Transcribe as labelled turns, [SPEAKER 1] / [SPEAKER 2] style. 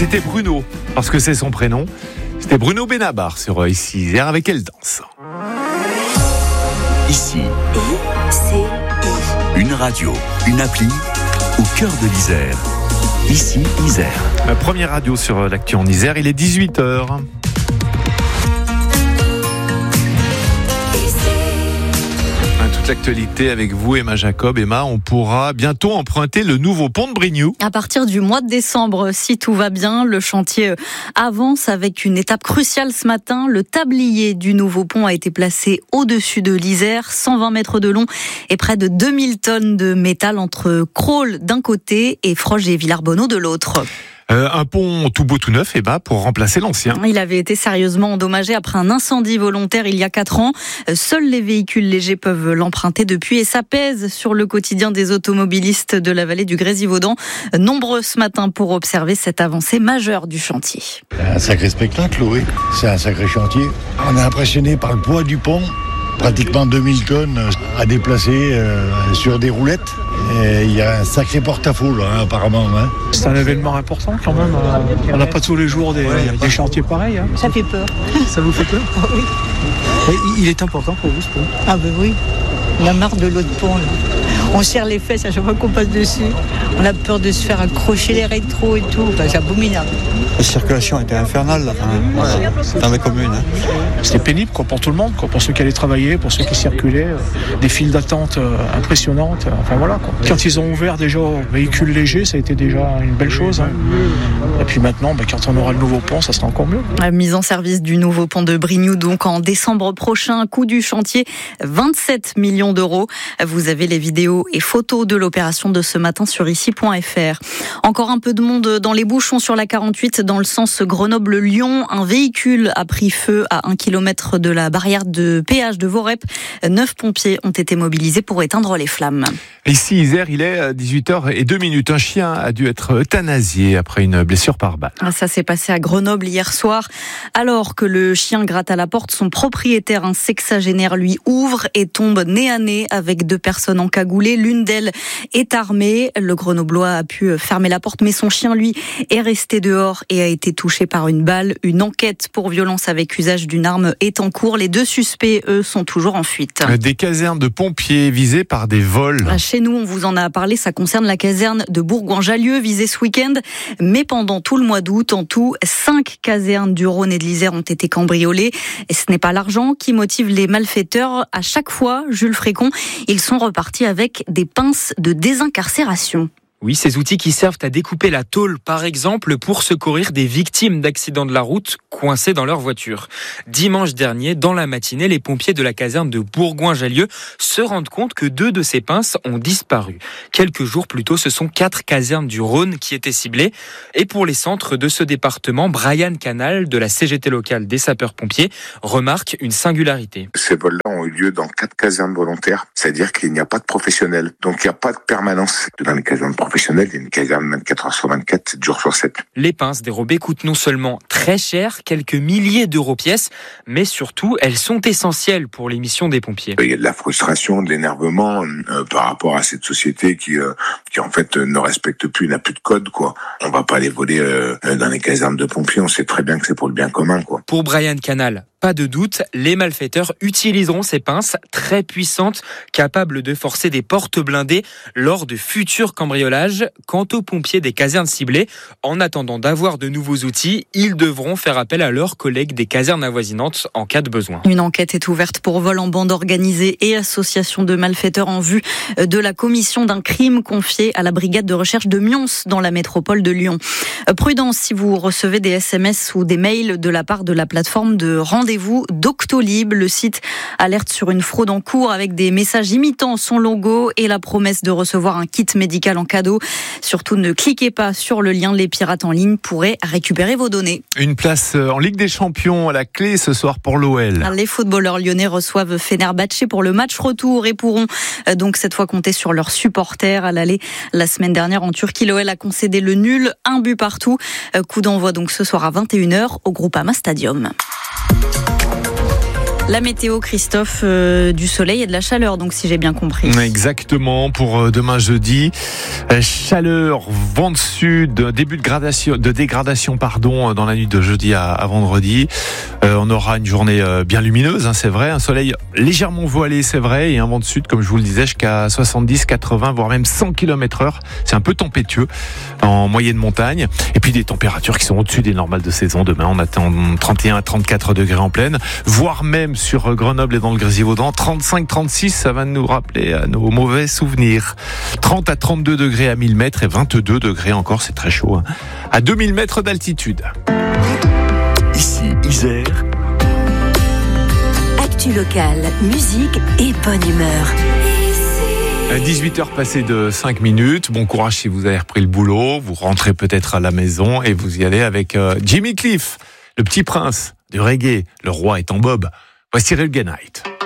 [SPEAKER 1] c'était Bruno, parce que c'est son prénom. C'était Bruno Benabar sur Ici Isère avec Elle danse.
[SPEAKER 2] Ici, une radio, une appli au cœur de l'Isère. Ici Isère.
[SPEAKER 1] La première radio sur l'actu en Isère, il est 18h. Toute l'actualité avec vous, Emma Jacob. Emma, on pourra bientôt emprunter le nouveau pont de Brignoud.
[SPEAKER 3] À partir du mois de décembre, si tout va bien, le chantier avance avec une étape cruciale ce matin. Le tablier du nouveau pont a été placé au-dessus de l'Isère, 120 mètres de long et près de 2000 tonnes de métal entre Crolles d'un côté et Froges et Villarbonneau de l'autre.
[SPEAKER 1] Un pont tout beau tout neuf, Emma, pour remplacer l'ancien.
[SPEAKER 3] Il avait été sérieusement endommagé après un incendie volontaire il y a 4 ans. Seuls les véhicules légers peuvent l'emprunter depuis et ça pèse sur le quotidien des automobilistes de la vallée du Grésivaudan. Nombreux ce matin pour observer cette avancée majeure du chantier.
[SPEAKER 4] Un sacré spectacle, oui. C'est un sacré chantier. On est impressionné par le poids du pont. Pratiquement 2000 tonnes à déplacer sur des roulettes. Et il y a un sacré porte-à-faux là, apparemment.
[SPEAKER 5] C'est un événement important quand même. On n'a pas tous les jours des chantiers pareils.
[SPEAKER 6] Ça fait peur.
[SPEAKER 5] Ça vous fait peur ?
[SPEAKER 6] Oui.
[SPEAKER 5] Et il est important pour vous ce pont ?
[SPEAKER 6] Ah ben oui. On a marre de l'autre pont. Là. On serre les fesses à chaque fois qu'on passe dessus. On a peur de se faire accrocher les rétros et tout. Enfin, c'est abominable.
[SPEAKER 7] La circulation était infernale là. Dans les communes.
[SPEAKER 5] C'était pénible pour tout le monde, pour ceux qui allaient travailler, pour ceux qui circulaient. Des files d'attente impressionnantes. Enfin voilà. Quand ils ont ouvert déjà aux véhicules légers, ça a été déjà une belle chose. Et puis maintenant, quand on aura le nouveau pont, ça sera encore mieux.
[SPEAKER 3] La mise en service du nouveau pont de Brignoud, donc en décembre prochain, coût du chantier 27 millions d'euros. Vous avez les vidéos et photos de l'opération de ce matin sur ici.fr. Encore un peu de monde dans les bouchons sur la 48 dans le sens Grenoble-Lyon. Un véhicule a pris feu à 1 kilomètre de la barrière de péage de Vorep. 9 pompiers ont été mobilisés pour éteindre les flammes.
[SPEAKER 1] Ici Isère, il est 18h02. Un chien a dû être euthanasié après une blessure par balle.
[SPEAKER 3] Ça s'est passé à Grenoble hier soir. Alors que le chien gratte à la porte, son propriétaire, un sexagénaire, lui ouvre et tombe nez à nez avec 2 personnes encagoulées. L'une d'elles est armée. Le Grenoblois a pu fermer la porte, mais son chien, lui, est resté dehors et a été touché par une balle. Une enquête pour violence avec usage d'une arme est en cours. Les 2 suspects, eux, sont toujours en fuite.
[SPEAKER 1] Des casernes de pompiers visées par des vols.
[SPEAKER 3] Chez nous, on vous en a parlé, ça concerne la caserne de Bourgoin-Jallieu, visée ce week-end. Mais pendant tout le mois d'août, en tout, 5 casernes du Rhône et de l'Isère ont été cambriolées. Et ce n'est pas l'argent qui motive les malfaiteurs. À chaque fois, Jules Frécon, ils sont repartis avec des pinces de désincarcération.
[SPEAKER 8] Oui, ces outils qui servent à découper la tôle, par exemple, pour secourir des victimes d'accidents de la route coincées dans leur voiture. Dimanche dernier, dans la matinée, les pompiers de la caserne de Bourgoin-Jallieu se rendent compte que 2 de ces pinces ont disparu. Quelques jours plus tôt, ce sont 4 casernes du Rhône qui étaient ciblées. Et pour les centres de ce département, Brian Canal, de la CGT locale des sapeurs-pompiers, remarque une singularité.
[SPEAKER 9] Ces vols-là ont eu lieu dans 4 casernes volontaires, c'est-à-dire qu'il n'y a pas de professionnels. Donc il n'y a pas de permanence dans les casernes professionnelles. Il y a une caserne 24 heures sur 24, 7 jours sur 7.
[SPEAKER 8] Les pinces dérobées coûtent non seulement très cher, quelques milliers d'euros pièce, mais surtout, elles sont essentielles pour les missions des pompiers.
[SPEAKER 9] Il y a de la frustration, de l'énervement par rapport à cette société qui en fait ne respecte plus, n'a plus de code, quoi. On va pas les voler dans les casernes de pompiers, on sait très bien que c'est pour le bien commun, quoi.
[SPEAKER 8] Pour Brian Canal, pas de doute, les malfaiteurs utiliseront ces pinces très puissantes, capables de forcer des portes blindées lors de futurs cambriolages. Quant aux pompiers des casernes ciblées, en attendant d'avoir de nouveaux outils, ils devront faire appel à leurs collègues des casernes avoisinantes en cas de besoin.
[SPEAKER 3] Une enquête est ouverte pour vol en bande organisée et association de malfaiteurs en vue de la commission d'un crime confié à la brigade de recherche de Mions dans la métropole de Lyon. Prudence si vous recevez des SMS ou des mails de la part de la plateforme de rendez-vous Doctolib. Le site alerte sur une fraude en cours avec des messages imitant son logo et la promesse de recevoir un kit médical en cadeau. Surtout ne cliquez pas sur le lien, les pirates en ligne pourraient récupérer vos données.
[SPEAKER 1] Une place en Ligue des Champions à la clé ce soir pour l'OL.
[SPEAKER 3] Les footballeurs lyonnais reçoivent Fenerbahçe pour le match retour et pourront donc cette fois compter sur leurs supporters. À l'aller, la semaine dernière en Turquie, l'OL a concédé le nul, 1 but partout. Coup d'envoi donc ce soir à 21h au Groupama Stadium. La météo, Christophe, du soleil et de la chaleur, donc si j'ai bien compris.
[SPEAKER 1] Exactement, pour demain jeudi. Chaleur, vent de sud, début de dégradation dans la nuit de jeudi à vendredi. On aura une journée bien lumineuse, c'est vrai. Un soleil légèrement voilé, c'est vrai. Et un vent de sud, comme je vous le disais, jusqu'à 70, 80, voire même 100 km/h. C'est un peu tempétueux en moyenne montagne. Et puis des températures qui sont au-dessus des normales de saison. Demain, on attend 31 à 34 degrés en plaine, voire même sur Grenoble et dans le Grésivaudan, 35-36, ça va nous rappeler à nos mauvais souvenirs. 30 à 32 degrés à 1000 mètres et 22 degrés encore, c'est très chaud, à 2000 mètres d'altitude.
[SPEAKER 2] Ici, Isère.
[SPEAKER 10] Actu locale, musique et bonne humeur.
[SPEAKER 1] 18h passées de 5 minutes. Bon courage si vous avez repris le boulot. Vous rentrez peut-être à la maison et vous y allez avec Jimmy Cliff, le petit prince du reggae. Le roi est en bob. Voici Real Night.